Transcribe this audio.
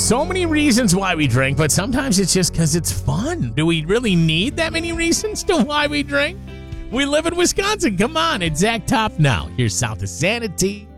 so many reasons why we drink, but sometimes it's just because it's fun. Do we really need that many reasons to why we drink? We live in Wisconsin. Come on, it's Zach Top now. Here's South of Sanity